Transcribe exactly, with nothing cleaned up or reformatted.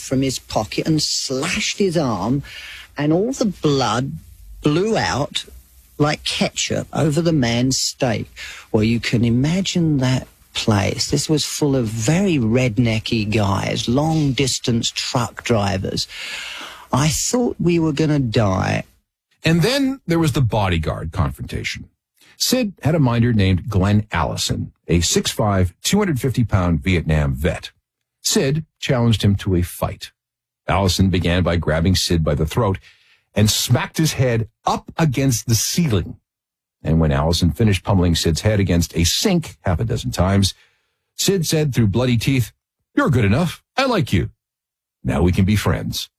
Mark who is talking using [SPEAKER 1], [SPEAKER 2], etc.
[SPEAKER 1] from his pocket and slashed his arm, and all the blood blew out like ketchup over the man's steak. Well, you can imagine that place. This was full of very rednecky guys, long-distance truck drivers. I thought we were going to die.
[SPEAKER 2] And then there was the bodyguard confrontation. Sid had a minder named Glenn Allison, a six foot five, two hundred fifty pound Vietnam vet. Sid challenged him to a fight. Allison began by grabbing Sid by the throat and smacked his head up against the ceiling. And when Allison finished pummeling Sid's head against a sink half a dozen times, Sid said through bloody teeth, "You're good enough. I like you. Now we can be friends."